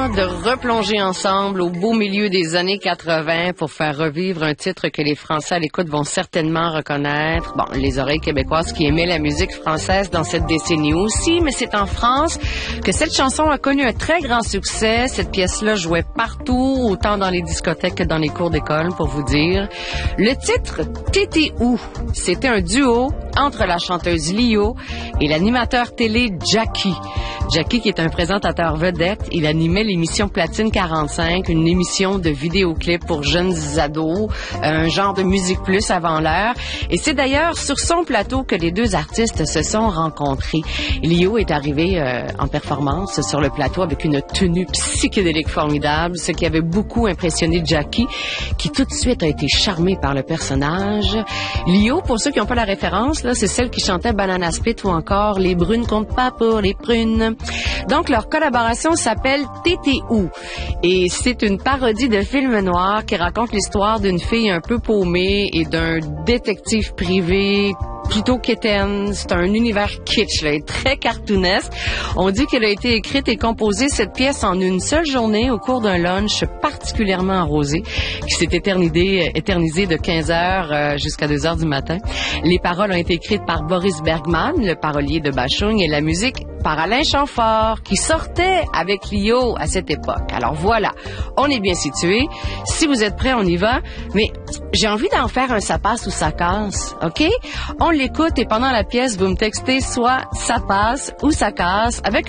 temps de replonger ensemble au beau milieu des années 80 pour faire revivre un titre que les Français à l'écoute vont certainement reconnaître. Bon, les oreilles québécoises qui aimaient la musique française dans cette décennie aussi, mais c'est en France que cette chanson a connu un très grand succès. Cette pièce-là jouait partout, autant dans les discothèques que dans les cours d'école, pour vous dire. Le titre, T'étais où? C'était un duo entre la chanteuse Lio et l'animateur télé Jackie. Jackie, qui est un présentateur vedette, il animait l'émission Platine 45, une émission de vidéoclips pour jeunes ados, un genre de musique plus avant l'heure. Et c'est d'ailleurs sur son plateau que les deux artistes se sont rencontrés. Lio est arrivé en performance sur le plateau avec une tenue psychédélique formidable, ce qui avait beaucoup impressionné Jackie, qui tout de suite a été charmé par le personnage. Lio, pour ceux qui n'ont pas la référence, là, c'est celle qui chantait Banana Split ou encore Les brunes comptent pas pour les prunes. Donc, leur collaboration s'appelle T'étais où? Et c'est une parodie de film noir qui raconte l'histoire d'une fille un peu paumée et d'un détective privé plutôt quétaine. C'est un univers kitsch, là, et très cartoonesque. On dit qu'elle a été écrite et composée, cette pièce, en une seule journée au cours d'un lunch particulièrement arrosé qui s'est éternisé de 15h jusqu'à 2h du matin. Les paroles ont été écrites par Boris Bergman, le parolier de Bachung, et la musique par Alain Chamfort, qui sortait avec Lio à cette époque. Alors voilà, on est bien situé. Si vous êtes prêts, on y va. Mais j'ai envie d'en faire un ça passe ou ça casse, OK? On l'écoute et pendant la pièce, vous me textez soit ça passe ou ça casse avec